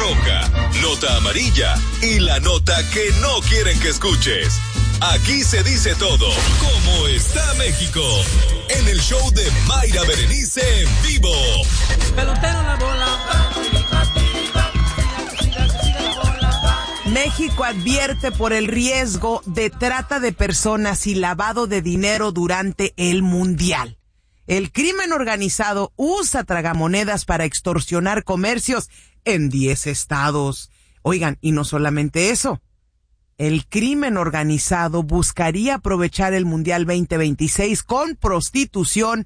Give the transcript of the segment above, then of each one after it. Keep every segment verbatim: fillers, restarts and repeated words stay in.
roja, nota amarilla y la nota que no quieren que escuches. Aquí se dice todo. ¿Cómo está México? En el show de Mayra Berenice en vivo. Pelotero la bola. México advierte por el riesgo de trata de personas y lavado de dinero durante el Mundial. El crimen organizado usa tragamonedas para extorsionar comercios en diez estados. Oigan, y no solamente eso. El crimen organizado buscaría aprovechar el Mundial veinte veintiséis con prostitución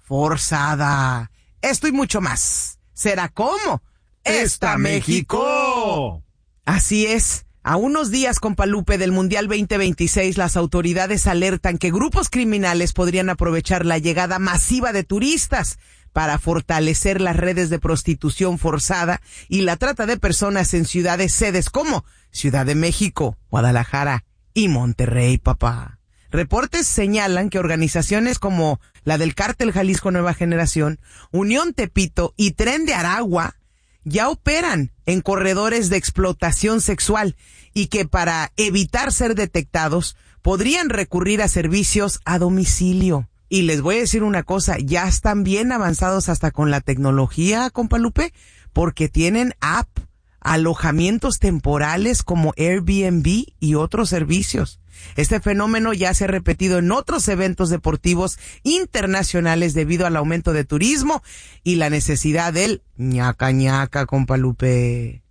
forzada. Esto y mucho más. ¿Será cómo? ¡Está México! Así es. A unos días, compa Lupe, del Mundial veinte veintiséis, las autoridades alertan que grupos criminales podrían aprovechar la llegada masiva de turistas para fortalecer las redes de prostitución forzada y la trata de personas en ciudades sedes como Ciudad de México, Guadalajara y Monterrey, papá. Reportes señalan que organizaciones como la del Cártel Jalisco Nueva Generación, Unión Tepito y Tren de Aragua ya operan en corredores de explotación sexual y que para evitar ser detectados podrían recurrir a servicios a domicilio. Y les voy a decir una cosa, ya están bien avanzados hasta con la tecnología, compa Lupe, porque tienen app, alojamientos temporales como Airbnb y otros servicios. Este fenómeno ya se ha repetido en otros eventos deportivos internacionales debido al aumento de turismo y la necesidad del ñaca ñaca, compa Lupe.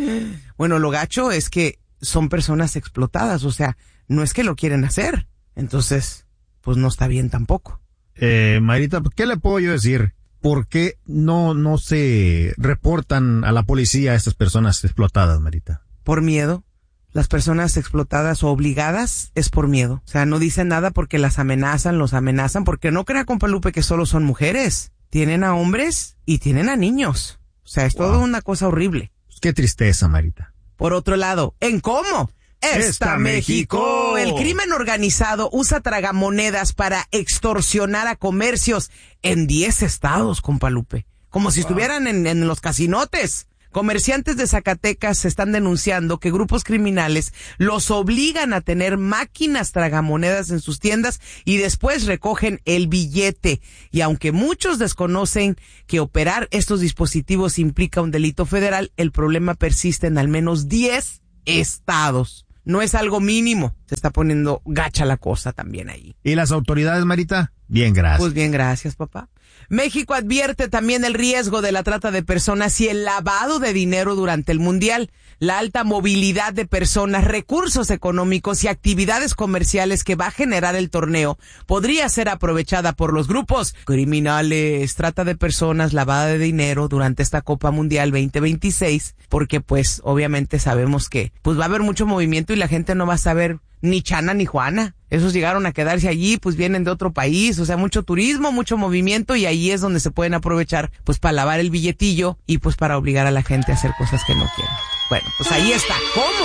Bueno, lo gacho es que son personas explotadas, o sea, no es que lo quieren hacer. Entonces, pues no está bien tampoco. Eh, Marita, ¿qué le puedo yo decir? ¿Por qué no, no se reportan a la policía a estas personas explotadas, Marita? Por miedo. Las personas explotadas o obligadas es por miedo. O sea, no dicen nada porque las amenazan, los amenazan, porque no crea, compa Lupe, que solo son mujeres. Tienen a hombres y tienen a niños. O sea, es wow. Todo una cosa horrible. Qué tristeza, Marita. Por otro lado, ¿en cómo? ¡Está México! El crimen organizado usa tragamonedas para extorsionar a comercios en diez estados, compa Lupe. Como si wow. estuvieran en, en los casinotes. Comerciantes de Zacatecas están denunciando que grupos criminales los obligan a tener máquinas tragamonedas en sus tiendas y después recogen el billete. Y aunque muchos desconocen que operar estos dispositivos implica un delito federal, el problema persiste en al menos diez estados. No es algo mínimo. Se está poniendo gacha la cosa también ahí. ¿Y las autoridades, Marita? Bien, gracias. Pues bien, gracias, papá. México advierte también el riesgo de la trata de personas y el lavado de dinero durante el Mundial. La alta movilidad de personas, recursos económicos y actividades comerciales que va a generar el torneo podría ser aprovechada por los grupos criminales. Trata de personas, lavada de dinero durante esta Copa Mundial veinte veintiséis, porque pues obviamente sabemos que pues va a haber mucho movimiento y la gente no va a saber ni Chana ni Juana. Esos llegaron a quedarse allí, pues vienen de otro país, o sea, mucho turismo, mucho movimiento y ahí es donde se pueden aprovechar pues para lavar el billetillo y pues para obligar a la gente a hacer cosas que no quieren. Bueno, pues ahí está. ¿Cómo?